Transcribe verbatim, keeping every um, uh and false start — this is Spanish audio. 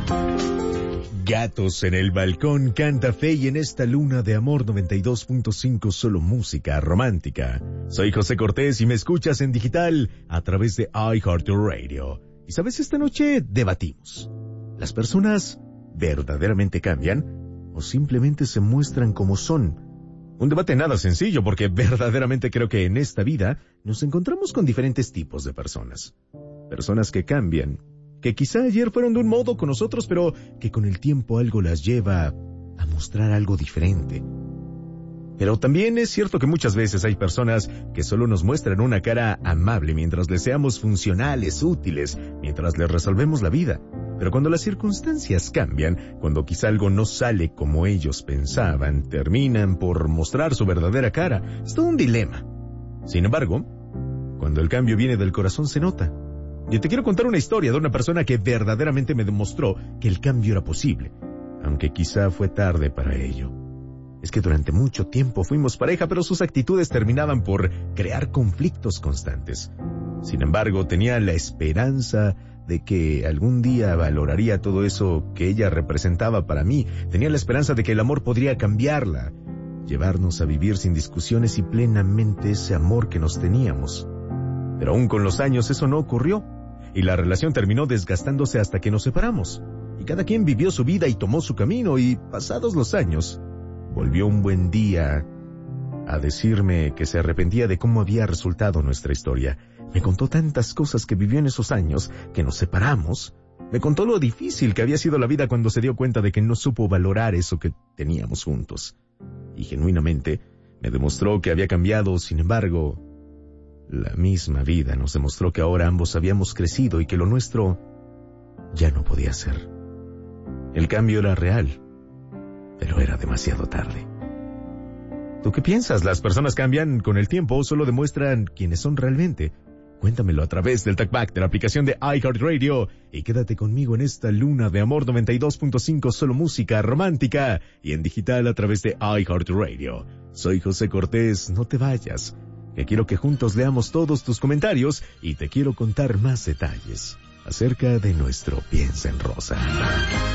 Gatos en el balcón canta Fe y en esta luna de amor noventa y dos punto cinco solo música romántica. Soy José Cortés y me escuchas en digital a través de iHeartRadio. Y sabes, esta noche debatimos. ¿Las personas verdaderamente cambian o simplemente se muestran como son? Un debate nada sencillo porque verdaderamente creo que en esta vida nos encontramos con diferentes tipos de personas. Personas que cambian, que quizá ayer fueron de un modo con nosotros, pero que con el tiempo algo las lleva a mostrar algo diferente. Pero también es cierto que muchas veces hay personas que solo nos muestran una cara amable mientras les seamos funcionales, útiles, mientras les resolvemos la vida. Pero cuando las circunstancias cambian, cuando quizá algo no sale como ellos pensaban, terminan por mostrar su verdadera cara. Es todo un dilema. Sin embargo, cuando el cambio viene del corazón se nota. Yo te quiero contar una historia de una persona que verdaderamente me demostró que el cambio era posible, aunque quizá fue tarde para ello. Es que durante mucho tiempo fuimos pareja, pero sus actitudes terminaban por crear conflictos constantes. Sin embargo, tenía la esperanza de que algún día valoraría todo eso que ella representaba para mí. Tenía la esperanza de que el amor podría cambiarla, llevarnos a vivir sin discusiones y plenamente ese amor que nos teníamos. Pero aún con los años eso no ocurrió, y la relación terminó desgastándose hasta que nos separamos. Y cada quien vivió su vida y tomó su camino, y pasados los años, volvió un buen día a decirme que se arrepentía de cómo había resultado nuestra historia. Me contó tantas cosas que vivió en esos años que nos separamos. Me contó lo difícil que había sido la vida cuando se dio cuenta de que no supo valorar eso que teníamos juntos. Y genuinamente me demostró que había cambiado. Sin embargo, la misma vida nos demostró que ahora ambos habíamos crecido y que lo nuestro ya no podía ser. El cambio era real, pero era demasiado tarde. ¿Tú qué piensas? ¿Las personas cambian con el tiempo o solo demuestran quiénes son realmente? Cuéntamelo a través del Talkback de la aplicación de iHeartRadio y quédate conmigo en esta luna de amor noventa y dos punto cinco solo música romántica y en digital a través de iHeartRadio. Soy José Cortés, no te vayas, que quiero que juntos leamos todos tus comentarios y te quiero contar más detalles acerca de nuestro Piensa en Rosa.